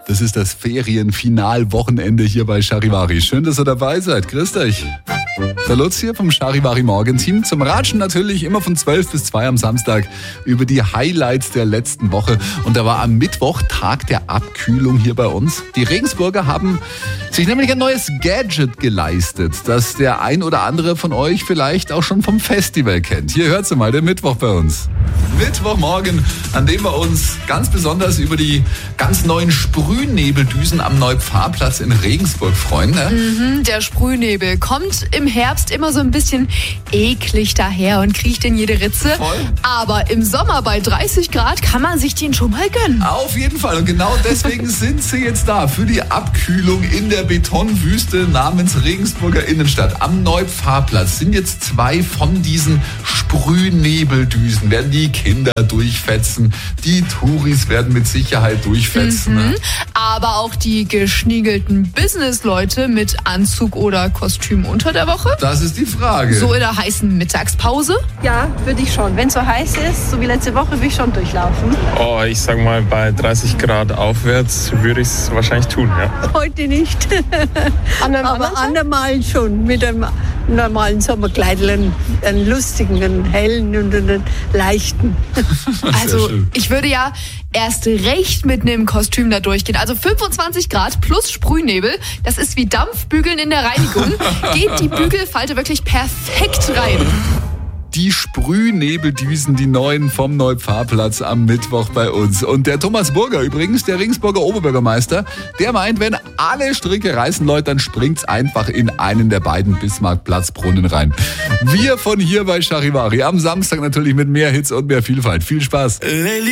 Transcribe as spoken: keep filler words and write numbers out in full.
Das ist das Ferienfinalwochenende hier bei Charivari. Schön, dass ihr dabei seid. Grüßt euch. Der Lutz hier vom Charivari Morgenteam. Zum Ratschen natürlich immer von zwölf bis zwei am Samstag über die Highlights der letzten Woche. Und da war am Mittwoch Tag der Abkühlung hier bei uns. Die Regensburger haben sich nämlich ein neues Gadget geleistet, das der ein oder andere von euch vielleicht auch schon vom Festival kennt. Hier hört's mal, der Mittwoch bei uns. Mittwochmorgen, an dem wir uns ganz besonders über die ganz neuen Sprühnebeldüsen am Neupfarrplatz in Regensburg freuen. Ne? Mhm, der Sprühnebel kommt im Herbst immer so ein bisschen eklig daher und kriecht in jede Ritze. Voll. Aber im Sommer bei dreißig Grad kann man sich den schon mal gönnen. Auf jeden Fall. Und genau deswegen sind sie jetzt da für die Abkühlung in der Betonwüste namens Regensburger Innenstadt. Am Neupfarrplatz sind jetzt zwei von diesen Sprühnebeldüsen. Werden die Kinder durchfetzen, die Touris werden mit Sicherheit durchfetzen. Mhm. Ne? Aber auch die geschniegelten Businessleute mit Anzug oder Kostüm unter der Woche? Das ist die Frage. So in der heißen Mittagspause? Ja, würde ich schon. Wenn es so heiß ist, so wie letzte Woche, würde ich schon durchlaufen. Oh, ich sag mal, bei dreißig Grad aufwärts würde ich es wahrscheinlich tun, ja. Heute nicht. Aber andermal schon. Mit einem normalen Sommerkleidchen, einen lustigen, einen hellen und einen leichten. Also ich würde ja erst recht mit einem Kostüm da durchgehen. Also fünfundzwanzig Grad plus Sprühnebel, das ist wie Dampfbügeln in der Reinigung. Geht die Bügelfalte wirklich perfekt rein. Die Sprühnebeldüsen, die neuen vom Neupfarrplatz am Mittwoch bei uns. Und der Thomas Burger übrigens, der Regensburger Oberbürgermeister, der meint, wenn alle Stricke reißen, Leute, dann springt's einfach in einen der beiden Bismarckplatzbrunnen rein. Wir von hier bei Charivari am Samstag natürlich mit mehr Hits und mehr Vielfalt. Viel Spaß.